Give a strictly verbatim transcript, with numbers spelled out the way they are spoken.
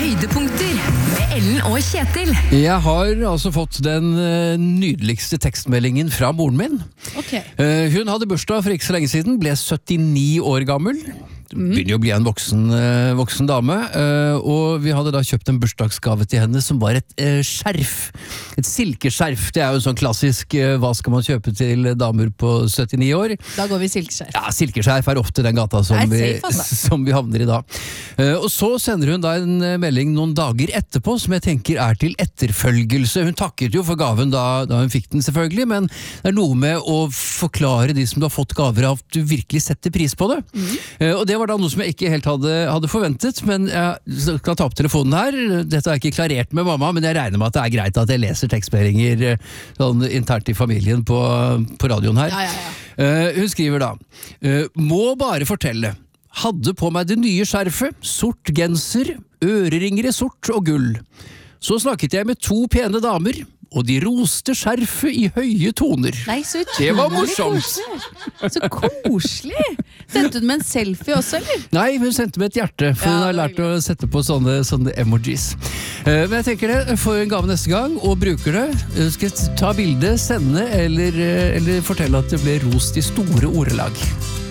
Høydepunkter med Ellen og Kjetil. Jeg har altså fått den uh, nydeligste tekstmeldingen fra moren min. Okay. Uh, hun hadde bursdag for ikke så lenge siden, ble syttini år gammel. Begynner jo å bli en voksen, uh, voksen dame, uh, og vi hadde da kjøpt en bursdagsgave til henne som var et uh, skjerf. Et silkeskjerf. Det er jo sånn klassisk, uh, hva skal man kjøpe til damer på syttini år? Da går vi silkeskjerf. Ja, silkeskjerf er ofte den gata som, vi, safe, altså. som vi havner i da. Uh, og så sender hun da en uh, melding noen dager etterpå, som jeg tenker er til etterfølgelse. Hun takket jo for gaven da, da hun fikk den selvfølgelig, men det er noe med å forklare de som du har fått gaver av, at du virkelig setter pris på det. Mm. Uh, og det var da noe som jeg ikke helt hadde, hadde forventet, men jeg kan ta opp telefonen her. Dette har jeg ikke klarert med mamma, men jeg regner med at det er greit at jeg leser tekstmeldinger sånn internt i familien på, på radioen her. Ja, ja, ja. Uh, hun skriver da, uh, må bare fortelle, hadde på meg det nye skjerfet, sort genser, øreringer i sort og gull. Så snakket jeg med to pene damer, og de roste skjerfet i høye toner. Nei, så utrolig. Det var morsomt. Koselig. Så koselig. Sendte hun med en selfie også, eller? Nei, hun sendte med et hjerte, for Ja, hun har lært å sette på sånne, sånne emojis. Uh, men jeg tenker det, får en gave neste gang, og bruker det. Uh, skal jeg ta bilde, sende, eller, uh, eller fortelle at det ble rost i store ordelag.